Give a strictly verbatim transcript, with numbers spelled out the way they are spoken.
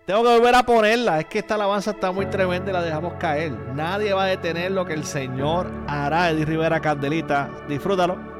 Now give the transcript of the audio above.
Tengo que volver a ponerla. Es que esta alabanza está muy tremenda y la dejamos caer. Nadie va a detener lo que el Señor hará. Eddie Rivera, Candelita. Disfrútalo.